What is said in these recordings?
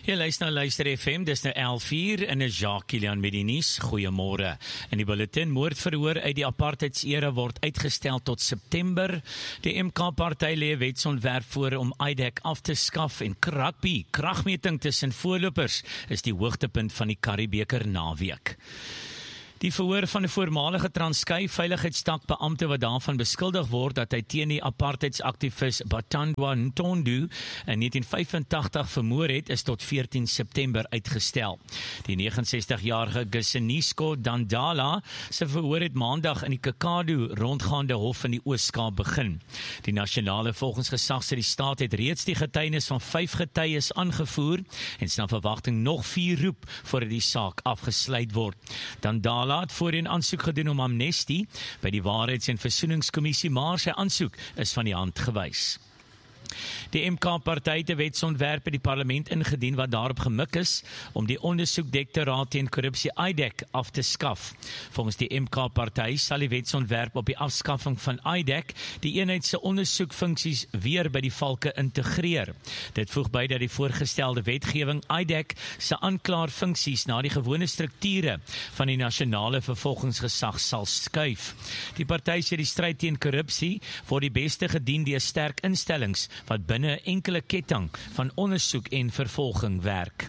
Jy luister na Luister FM, dis nou 11:00 en is Jacques Kilian met die nuus. Goeiemôre. In die bulletin, moordverhoor uit die apartheidsera word uitgestel tot September. Die MK-party lê 'n wetsontwerp voor om IDEC af te skaf en rugby, kragmeting tussen voorlopers, is die hoogtepunt van die Karibebeker naweek. Die verhoor van 'n voormalige Transkei veiligheidstakbeampte wat daarvan beskuldig word dat hy teen die apartheidsaktivis Bathandwa Ntondu in 1985 vermoor het, is tot 14 September uitgestel. Die 69-jarige Gesenisko Dandala se verhoor het maandag in die Kakadu rondgaande hof in die Oos-Kaap begin. Die nasionale volksgesag sê die staat het reeds die getuienis van 5 getuies aangevoer en staan verwagting nog 4 roep voordat die saak afgesluit word. Dandala het voorheen aansoek gedoen om amnestie by die Waarheids- en Versoeningskommissie, maar sy aansoek is van die hand gewys. Die MK-party het 'n wetsontwerp by die parlement ingedien wat daarop gemik is om die ondersoekdirektoraat teen korrupsie IDEC af te skaf. Volgens die MK-party sal die wetsontwerp op die afskaffing van IDEC die eenheid se ondersoekfunksies weer by die valke integreer. Dit voeg by dat die voorgestelde wetgewing IDEC se aanklaerfunksies na die gewone strukture van die nasionale vervolgingsgesag sal skuif. Die party sê die stryd teen korrupsie word die beste gedien deur sterk instellings wat binne 'n enkele ketting van ondersoek en vervolging werk.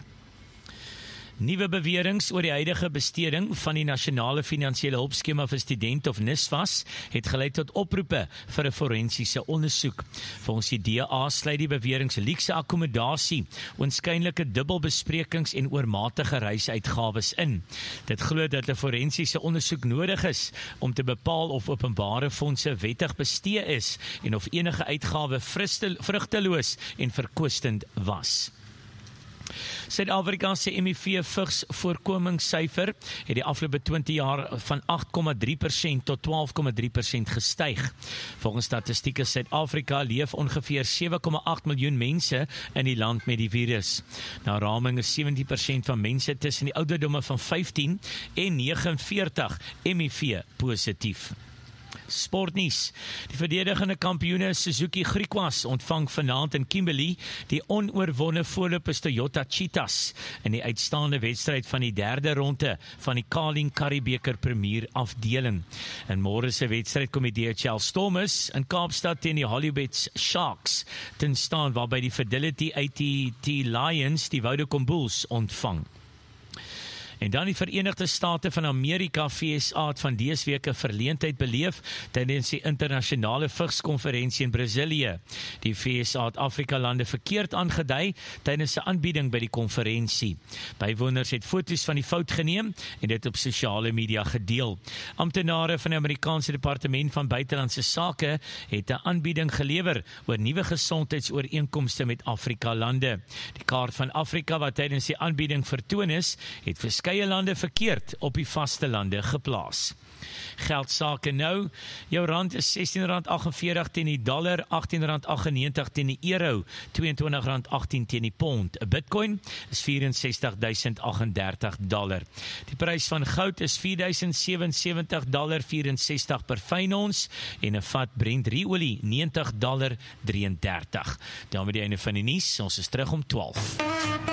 Nuwe beweringe oor die huidige besteding van die nasionale finansiële hulpskema vir studente of NSFAS het gelei tot oproepe vir 'n forensiese ondersoek. Volgens die DA sluit die beweringe luukse akkommodasie, oënskynlike dubbelbesprekings en oormatige reisuitgawes in. Dit glo dat 'n forensiese ondersoek nodig is om te bepaal of openbare fondse wettig bestee is en of enige uitgawe vrugteloos en verkwistend was. Suid-Afrika se HIV-vigsvoorkomingssyfer het die afgelope 20 jaar van 8,3% tot 12,3% gestyg. Volgens statistieke Suid-Afrika leef ongeveer 7,8 miljoen mense in die land met die virus. Na raming is 70% van mense tussen die ouderdomme van 15 en 49 HIV positief. Sportnuus. Die verdedigende kampioene Suzuki Griquas ontvang vanaand in Kimberley die onoorwonne voorlopers Toyota Cheetahs in die uitstaande wedstryd van die 3de ronde van die Carling Karibebeker Premier afdeling. In môre se wedstryd kom die DHL Stormers in Kaapstad teen die Hollybeds Sharks ten staan, waarby die Fidelity ATT Lions die Vodacom Bulls ontvang. En dan die Verenigde State van Amerika, VSA, het van dese week 'n verleentheid beleef tydens die internasionale vigskonferensie in Brasilië. Die VSA het Afrika lande verkeerd aangedui tydens 'n aanbieding by die konferensie. Bywoners het foto's van die fout geneem en dit op sosiale media gedeel. Amptenare van die Amerikaanse Departement van Buitelandse Sake het 'n aanbieding gelewer oor nuwe gesondheidsooreenkomste met Afrika lande. Die kaart van Afrika wat tydens die aanbieding vertoon is, het verskeie lande verkeerd op die vaste lande geplaas. Geldsake nou, jou rand is R16.48 teen die dollar, R18.98 teen die euro, R22.18 teen die pond. 'n Bitcoin is $64,038. Die prys van goud is $4,077.64 per fyn ons en 'n vat Brent olie $90.33. Daarmee die einde van die nuus, ons is terug om 12.